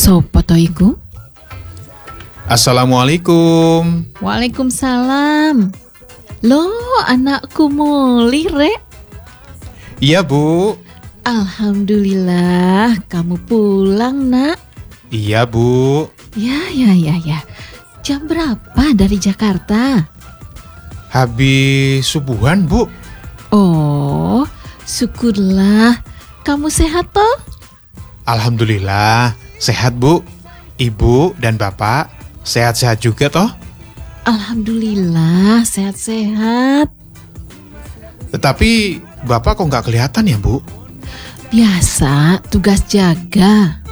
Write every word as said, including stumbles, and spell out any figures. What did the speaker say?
Sopo to iku? Assalamualaikum. Waalaikumsalam. Loh, anakku mulih, Rek. Iya, Bu. Alhamdulillah, kamu pulang, Nak. Iya, Bu. Ya, ya, ya, ya. Jam berapa dari Jakarta? Habis subuhan, Bu. Oh, syukurlah. Kamu sehat toh? Alhamdulillah, sehat, Bu. Ibu dan Bapak sehat-sehat juga toh? Alhamdulillah, sehat-sehat. Tetapi Bapak kok nggak kelihatan ya, Bu? Biasa, tugas jaga.